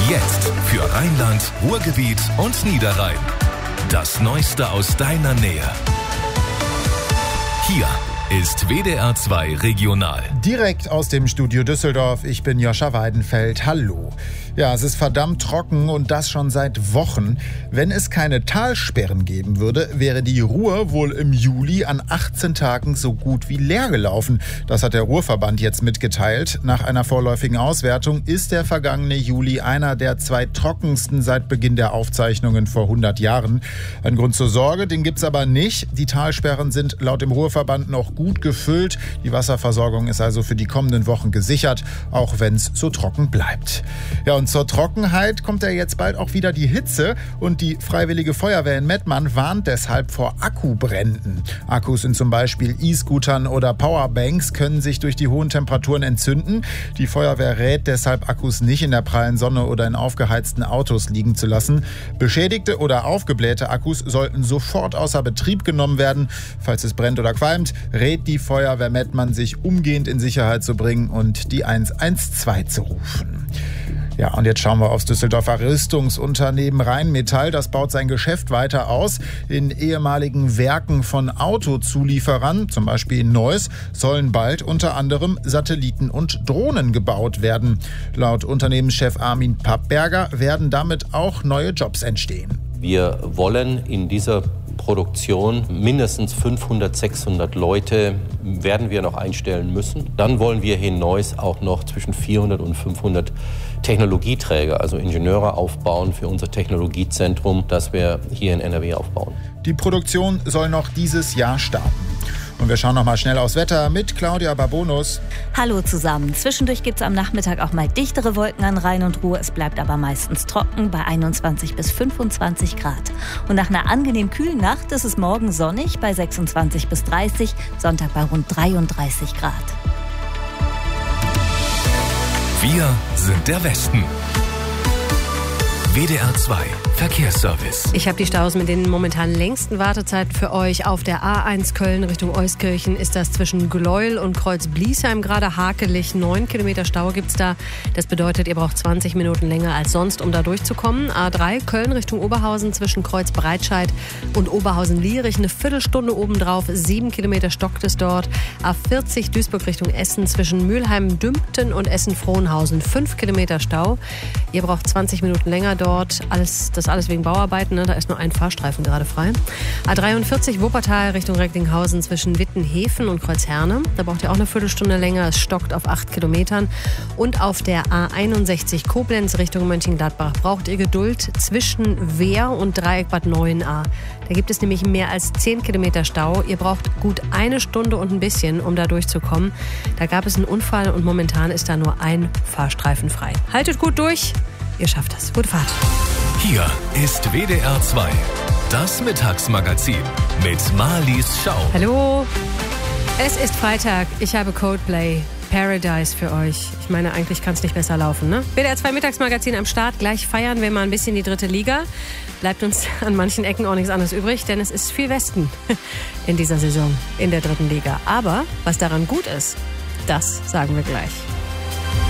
Jetzt für Rheinland, Ruhrgebiet und Niederrhein. Das Neueste aus deiner Nähe. Hier ist WDR 2 Regional. Direkt aus dem Studio Düsseldorf. Ich bin Joscha Weidenfeld. Hallo. Ja, es ist verdammt trocken und das schon seit Wochen. Wenn es keine Talsperren geben würde, wäre die Ruhr wohl im Juli an 18 Tagen so gut wie leer gelaufen. Das hat der Ruhrverband jetzt mitgeteilt. Nach einer vorläufigen Auswertung ist der vergangene Juli einer der 2 trockensten seit Beginn der Aufzeichnungen vor 100 Jahren. Ein Grund zur Sorge, den gibt's aber nicht. Die Talsperren sind laut dem Ruhrverband noch gut gefüllt. Die Wasserversorgung ist also für die kommenden Wochen gesichert, auch wenn es so trocken bleibt. Ja, und zur Trockenheit kommt ja jetzt bald auch wieder die Hitze und die Freiwillige Feuerwehr in Mettmann warnt deshalb vor Akkubränden. Akkus in zum Beispiel E-Scootern oder Powerbanks können sich durch die hohen Temperaturen entzünden. Die Feuerwehr rät deshalb, Akkus nicht in der prallen Sonne oder in aufgeheizten Autos liegen zu lassen. Beschädigte oder aufgeblähte Akkus sollten sofort außer Betrieb genommen werden. Falls es brennt oder qualmt, rät die Feuerwehr Mettmann, sich umgehend in Sicherheit zu bringen und die 112 zu rufen. Ja, und jetzt schauen wir aufs Düsseldorfer Rüstungsunternehmen Rheinmetall. Das baut sein Geschäft weiter aus. In ehemaligen Werken von Autozulieferern, zum Beispiel in Neuss, sollen bald unter anderem Satelliten und Drohnen gebaut werden. Laut Unternehmenschef Armin Pappberger werden damit auch neue Jobs entstehen. Wir wollen in dieser Produktion mindestens 500, 600 Leute werden wir noch einstellen müssen. Dann wollen wir hier in Neuss auch noch zwischen 400 und 500 Technologieträger, also Ingenieure aufbauen für unser Technologiezentrum, das wir hier in NRW aufbauen. Die Produktion soll noch dieses Jahr starten. Und wir schauen noch mal schnell aufs Wetter mit Claudia Barbonus. Hallo zusammen. Zwischendurch gibt es am Nachmittag auch mal dichtere Wolken an Rhein und Ruhr. Es bleibt aber meistens trocken bei 21 bis 25 Grad. Und nach einer angenehm kühlen Nacht ist es morgen sonnig bei 26 bis 30, Sonntag bei rund 33 Grad. Wir sind der Westen. WDR 2 Verkehrsservice. Ich habe die Staus mit den momentan längsten Wartezeiten für euch. Auf der A1 Köln Richtung Euskirchen ist das zwischen Gleuel und Kreuz-Bliesheim gerade hakelig. 9 Kilometer Stau gibt's da. Das bedeutet, ihr braucht 20 Minuten länger als sonst, um da durchzukommen. A3 Köln Richtung Oberhausen zwischen Kreuz-Breitscheid und Oberhausen-Lierich. Eine Viertelstunde obendrauf. 7 Kilometer stockt es dort. A40 Duisburg Richtung Essen zwischen Mülheim-Dümpten und Essen-Frohnhausen. 5 Kilometer Stau. Ihr braucht 20 Minuten länger dort. Das alles wegen Bauarbeiten, ne? Da ist nur ein Fahrstreifen gerade frei. A43 Wuppertal Richtung Recklinghausen zwischen Wittenhäfen und Kreuzherne. Da braucht ihr auch eine Viertelstunde länger. Es stockt auf 8 Kilometern. Und auf der A61 Koblenz Richtung Mönchengladbach braucht ihr Geduld zwischen Wehr und Dreieck Bad Neuenahr. Da gibt es nämlich mehr als 10 Kilometer Stau. Ihr braucht gut 1 Stunde und ein bisschen, um da durchzukommen. Da gab es einen Unfall und momentan ist da nur ein Fahrstreifen frei. Haltet gut durch. Ihr schafft das. Gute Fahrt. Hier ist WDR 2, das Mittagsmagazin mit Marlies Schau. Hallo, es ist Freitag. Ich habe Coldplay Paradise für euch. Ich meine, eigentlich kann es nicht besser laufen, ne? WDR 2 Mittagsmagazin am Start. Gleich feiern wir mal ein bisschen die 3. Liga. Bleibt uns an manchen Ecken auch nichts anderes übrig, denn es ist viel Westen in dieser Saison in der 3. Liga. Aber was daran gut ist, das sagen wir gleich.